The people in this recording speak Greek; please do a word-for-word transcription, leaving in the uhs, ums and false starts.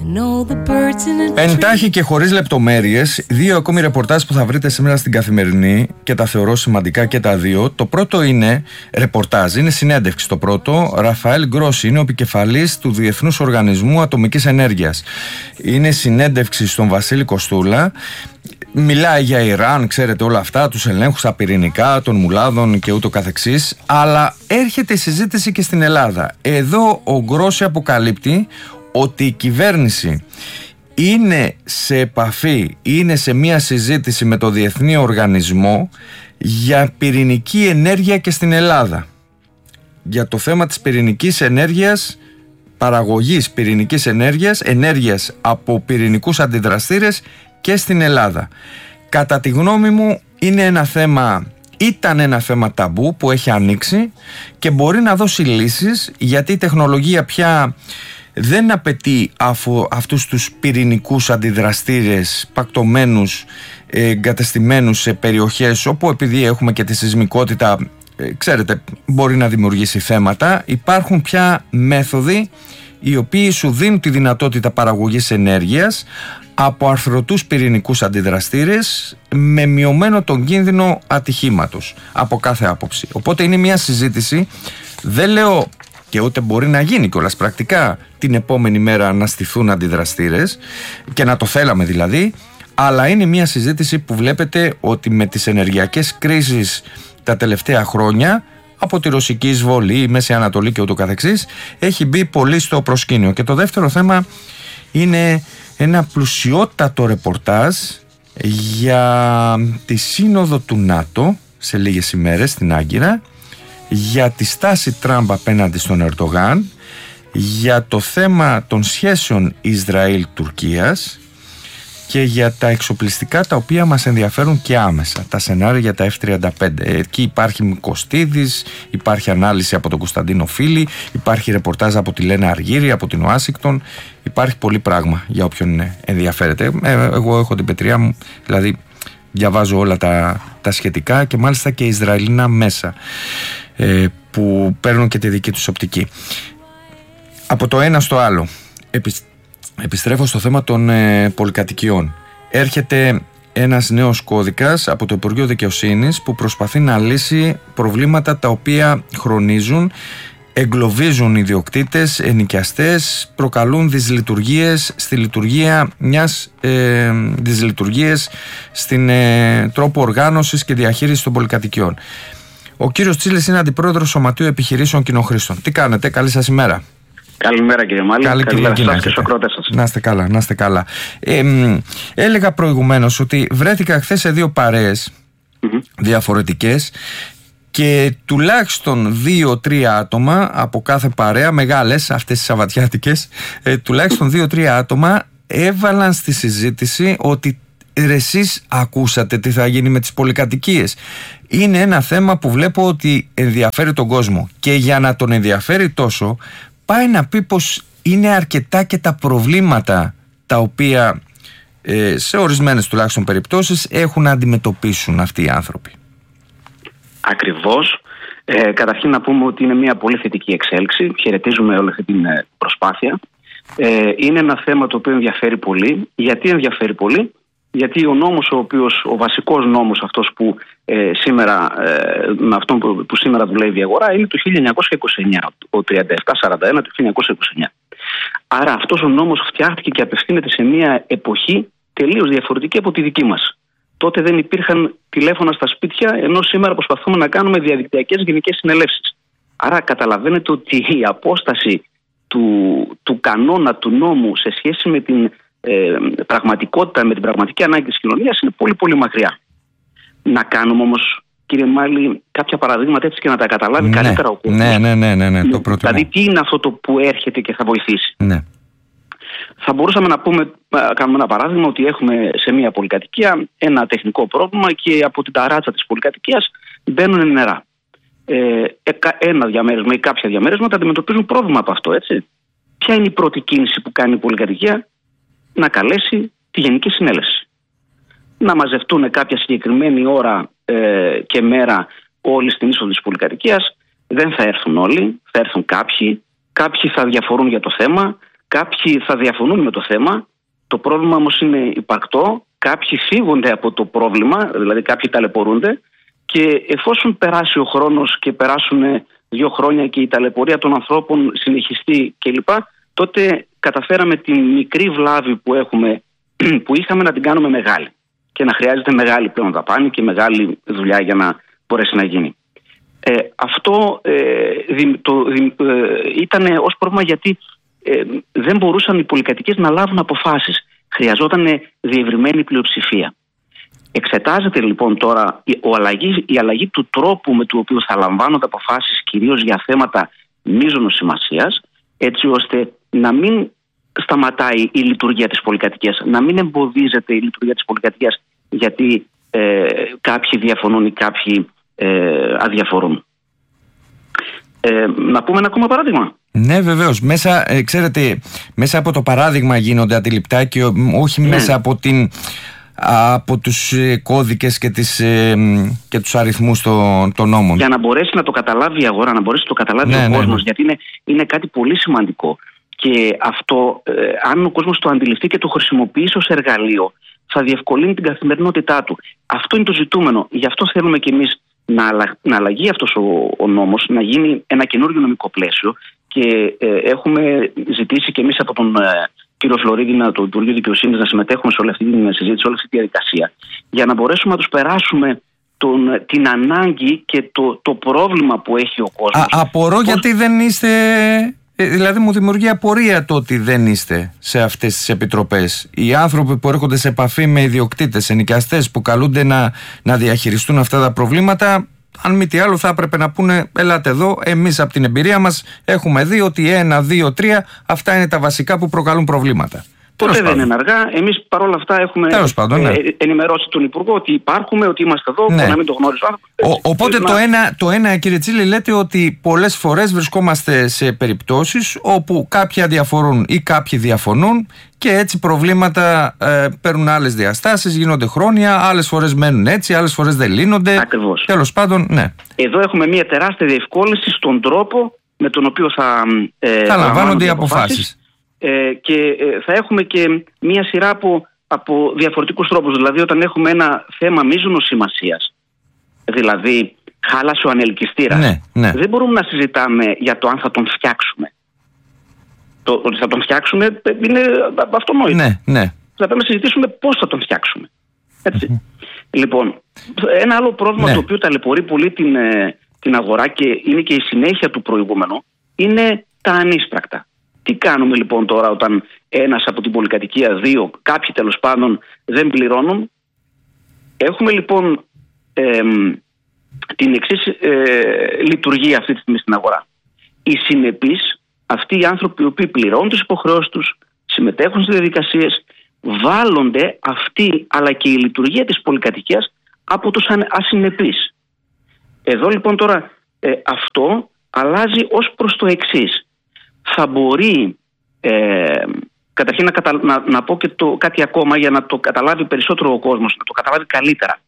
Εντάχει και χωρίς λεπτομέρειες, δύο ακόμη ρεπορτάζ που θα βρείτε σήμερα στην Καθημερινή και τα θεωρώ σημαντικά και τα δύο. Το πρώτο είναι ρεπορτάζ, είναι συνέντευξη. Το πρώτο, Ραφαέλ Γκρόσι, είναι ο επικεφαλής του Διεθνούς Οργανισμού Ατομικής Ενέργειας. Είναι συνέντευξη στον Βασίλη Κοστούλα. Μιλάει για Ιράν, ξέρετε όλα αυτά, τους ελέγχους στα πυρηνικά, των μουλάδων και ούτω καθεξής. Αλλά έρχεται η συζήτηση και στην Ελλάδα. Εδώ ο Γκρόσι αποκαλύπτει ότι η κυβέρνηση είναι σε επαφή, είναι σε μια συζήτηση με το Διεθνή Οργανισμό για πυρηνική ενέργεια και στην Ελλάδα. Για το θέμα της πυρηνικής ενέργειας, παραγωγής πυρηνικής ενέργειας, ενέργειας από πυρηνικούς αντιδραστήρες και στην Ελλάδα. Κατά τη γνώμη μου είναι ένα θέμα, ήταν ένα θέμα ταμπού που έχει ανοίξει και μπορεί να δώσει λύσεις, γιατί η τεχνολογία πια δεν απαιτεί αφού αυτούς τους πυρηνικούς αντιδραστήρες πακτωμένους, εγκατεστημένους σε περιοχές όπου, επειδή έχουμε και τη σεισμικότητα, ε, ξέρετε, μπορεί να δημιουργήσει θέματα. Υπάρχουν πια μέθοδοι οι οποίοι σου δίνουν τη δυνατότητα παραγωγής ενέργειας από αρθρωτούς πυρηνικούς αντιδραστήρες με μειωμένο τον κίνδυνο ατυχήματος από κάθε άποψη. Οπότε είναι μια συζήτηση, δεν λέω και ούτε μπορεί να γίνει κιόλας πρακτικά την επόμενη μέρα να στηθούν αντιδραστήρες και να το θέλαμε δηλαδή, αλλά είναι μια συζήτηση που βλέπετε ότι με τις ενεργειακές κρίσεις τα τελευταία χρόνια, από τη ρωσική εισβολή, η Μέση Ανατολή και ούτω καθεξής, έχει μπει πολύ στο προσκήνιο. Και το δεύτερο θέμα είναι ένα πλουσιότατο ρεπορτάζ για τη σύνοδο του ΝΑΤΟ σε λίγες ημέρες στην Άγκυρα, για τη στάση Τραμπ απέναντι στον Ερντογάν, για το θέμα των σχέσεων Ισραήλ-Τουρκίας και για τα εξοπλιστικά τα οποία μας ενδιαφέρουν και άμεσα, τα σενάρια για τα εφ τριάντα πέντε. Εκεί υπάρχει Κωστίδης, υπάρχει ανάλυση από τον Κωνσταντίνο Φίλη, υπάρχει ρεπορτάζ από τη Λένα Αργύρη, από την Ουάσιγκτον, υπάρχει πολύ πράγμα για όποιον ενδιαφέρεται. Ε, εγώ έχω την πετριά μου, δηλαδή διαβάζω όλα τα, τα σχετικά και μάλιστα και Ισραηλινά μέσα ε, που παίρνουν και τη δική τους οπτική. Από το ένα στο άλλο, επι, επιστρέφω στο θέμα των ε, πολυκατοικιών. Έρχεται ένας νέος κώδικας από το Υπουργείο Δικαιοσύνης που προσπαθεί να λύσει προβλήματα τα οποία χρονίζουν, εγκλωβίζουν ιδιοκτήτες, ενοικιαστές, προκαλούν δυσλειτουργίες στη λειτουργία μιας ε, δυσλειτουργίες στην ε, τρόπο οργάνωσης και διαχείρισης των πολυκατοικιών. Ο κύριος Τσίλης είναι αντιπρόεδρος Σωματείου Επιχειρήσεων Κοινοχρήστων. Τι κάνετε, καλή σας ημέρα. Καλημέρα κύριε Μάλη. Καλή Καλημέρα κύριε στους ακροατές σας. Να είστε καλά, να είστε καλά. Ε, μ, έλεγα προηγουμένως ότι βρέθηκα χθες σε δύο παρέες mm-hmm. διαφορετικές και τουλάχιστον δύο-τρία άτομα από κάθε παρέα, μεγάλες αυτές τις σαββατιάτικες, ε, τουλάχιστον δύο-τρία άτομα έβαλαν στη συζήτηση ότι ρε εσείς ακούσατε τι θα γίνει με τις πολυκατοικίες. Είναι ένα θέμα που βλέπω ότι ενδιαφέρει τον κόσμο και για να τον ενδιαφέρει τόσο πάει να πει πως είναι αρκετά και τα προβλήματα τα οποία ε, σε ορισμένες τουλάχιστον περιπτώσεις έχουν να αντιμετωπίσουν αυτοί οι άνθρωποι. Ακριβώς. Ε, καταρχήν να πούμε ότι είναι μια πολύ θετική εξέλιξη. Χαιρετίζουμε όλη αυτή την προσπάθεια. Ε, είναι ένα θέμα το οποίο ενδιαφέρει πολύ. Γιατί ενδιαφέρει πολύ? Γιατί ο νόμος, ο οποίος, ο βασικός νόμος αυτός που, ε, σήμερα, ε, με αυτόν που, που σήμερα δουλεύει η αγορά, είναι του χίλια εννιακόσια είκοσι εννιά, ο τριάντα επτά σαράντα ένα του χίλια εννιακόσια είκοσι εννιά. Άρα αυτός ο νόμος φτιάχτηκε και απευθύνεται σε μια εποχή τελείως διαφορετική από τη δική μας. Τότε δεν υπήρχαν τηλέφωνα στα σπίτια, ενώ σήμερα προσπαθούμε να κάνουμε διαδικτυακές γενικές συνελεύσεις. Άρα καταλαβαίνετε ότι η απόσταση του, του κανόνα, του νόμου σε σχέση με την ε, πραγματικότητα, με την πραγματική ανάγκη της κοινωνίας είναι πολύ πολύ μακριά. Να κάνουμε όμως, κύριε Μάλη, κάποια παραδείγματα έτσι και να τα καταλάβει ναι, καλύτερα ο κόσμος. Ναι, ναι, ναι, ναι, ναι, το προτιμώ. Δηλαδή τι είναι αυτό το που έρχεται και θα βοηθήσει. Ναι. Θα μπορούσαμε να πούμε, κάνουμε ένα παράδειγμα, ότι έχουμε σε μια πολυκατοικία ένα τεχνικό πρόβλημα και από την ταράτσα της πολυκατοικίας μπαίνουν νερά. Ε, ένα διαμέρισμα ή κάποια διαμέρισματα αντιμετωπίζουν πρόβλημα από αυτό, έτσι. Ποια είναι η πρώτη κίνηση που κάνει η πολυκατοικία? Να καλέσει τη Γενική Συνέλευση. Να μαζευτούν κάποια συγκεκριμένη ώρα ε, και μέρα όλοι στην είσοδο της πολυκατοικίας. Δεν θα έρθουν όλοι, θα έρθουν κάποιοι. Κάποιοι θα διαφορούν για το θέμα. Κάποιοι θα διαφωνούν με το θέμα, το πρόβλημα όμως είναι υπαρκτό, κάποιοι φύγονται από το πρόβλημα, δηλαδή κάποιοι ταλαιπωρούνται, και εφόσον περάσει ο χρόνος και περάσουν δύο χρόνια και η ταλαιπωρία των ανθρώπων συνεχιστεί κλπ., τότε καταφέραμε την μικρή βλάβη που, έχουμε, που είχαμε να την κάνουμε μεγάλη και να χρειάζεται μεγάλη πλέον δαπάνη και μεγάλη δουλειά για να μπορέσει να γίνει. Ε, αυτό ε, το, ε, ήταν ως πρόβλημα γιατί ε, δεν μπορούσαν οι πολυκατοικίες να λάβουν αποφάσεις. Χρειαζόταν διευρυμένη πλειοψηφία. Εξετάζεται λοιπόν τώρα η, ο αλλαγή, η αλλαγή του τρόπου με του οποίου θα λαμβάνονται αποφάσεις, κυρίως για θέματα μείζωνος σημασίας, έτσι ώστε να μην σταματάει η λειτουργία της πολυκατοικίας, να μην εμποδίζεται η λειτουργία της πολυκατοικίας γιατί ε, κάποιοι διαφωνούν ή κάποιοι ε, αδιαφορούν. Ε, να πούμε ένα ακόμα παράδειγμα. Ναι, βεβαίως. Μέσα, ε, ξέρετε, μέσα από το παράδειγμα γίνονται αντιληπτά και όχι ναι. μέσα από, την, από τους ε, κώδικες και, τις, ε, και τους αριθμούς των, των νόμων. Για να μπορέσει να το καταλάβει η αγορά, να μπορέσει να το καταλάβει ναι, ο ναι, κόσμος, ναι. γιατί είναι, είναι κάτι πολύ σημαντικό. Και αυτό, ε, αν ο κόσμος το αντιληφθεί και το χρησιμοποιήσει ως εργαλείο, θα διευκολύνει την καθημερινότητά του. Αυτό είναι το ζητούμενο. Γι' αυτό θέλουμε κι εμείς να, αλλα, να αλλαγεί αυτός ο, ο νόμος, να γίνει ένα καινούριο νομικό πλαίσιο και ε, έχουμε ζητήσει κι εμείς από τον ε, κύριο Φλωρίδη, το Υπουργείο Δικαιοσύνης, να συμμετέχουμε σε όλη αυτή τη συζήτηση, σε όλη αυτή τη διαδικασία, για να μπορέσουμε να τους περάσουμε τον, την ανάγκη και το, το πρόβλημα που έχει ο κόσμος. Α, απορώ Πώς... γιατί δεν είστε... Δηλαδή μου δημιουργεί απορία το ότι δεν είστε σε αυτές τις επιτροπές. Οι άνθρωποι που έρχονται σε επαφή με ιδιοκτήτες, ενοικιαστές που καλούνται να, να διαχειριστούν αυτά τα προβλήματα, αν μη τι άλλο θα έπρεπε να πούνε ελάτε εδώ, εμείς από την εμπειρία μας έχουμε δει ότι ένα, δύο, τρία αυτά είναι τα βασικά που προκαλούν προβλήματα. Ποτέ δεν είναι αργά. Εμείς παρόλα αυτά έχουμε πάντων, ναι. ενημερώσει τον Υπουργό ότι υπάρχουμε, ότι είμαστε εδώ, ναι. να μην το γνώριζω. Οπότε το ένα, το ένα, κύριε Τσίλη, λέτε ότι πολλές φορές βρισκόμαστε σε περιπτώσεις όπου κάποιοι αδιαφορούν ή κάποιοι διαφωνούν και έτσι προβλήματα ε, παίρνουν άλλες διαστάσεις, γίνονται χρόνια, άλλες φορές μένουν έτσι, άλλες φορές δεν λύνονται. Ακριβώς. Τέλος πάντων, ναι. Εδώ έχουμε μια τεράστια διευκόλυνση στον τρόπο με τον οποίο θα, ε, θα λαμβάνονται οι αποφάσεις. Ε, και ε, θα έχουμε και μία σειρά από, από διαφορετικούς τρόπους. Δηλαδή όταν έχουμε ένα θέμα μείζωνος σημασίας, δηλαδή χάλασε ο ανελκυστήρας, ναι, ναι. δεν μπορούμε να συζητάμε για το αν θα τον φτιάξουμε. Το ότι θα τον φτιάξουμε είναι αυτονόητο. Ναι, ναι. Θα πρέπει να συζητήσουμε πώς θα τον φτιάξουμε. Έτσι. Mm-hmm. Λοιπόν, ένα άλλο πρόβλημα ναι. το οποίο ταλαιπωρεί πολύ την, την αγορά και είναι και η συνέχεια του προηγούμενου είναι τα ανίσπρακτα. Τι κάνουμε λοιπόν τώρα όταν ένας από την πολυκατοικία, δύο, κάποιοι τέλος πάντων δεν πληρώνουν? Έχουμε λοιπόν ε, την εξής ε, λειτουργία αυτή τη στιγμή στην αγορά. Οι συνεπείς, αυτοί οι άνθρωποι οι οποίοι πληρώνουν τις υποχρεώσεις τους, συμμετέχουν στις διαδικασίες, βάλλονται αυτοί αλλά και η λειτουργία της πολυκατοικίας από τους ασυνεπείς. Εδώ λοιπόν τώρα ε, αυτό αλλάζει ως προς το εξής. Θα μπορεί, ε, καταρχήν να, κατα... να, να πω και το, κάτι ακόμα για να το καταλάβει περισσότερο ο κόσμος, να το καταλάβει καλύτερα.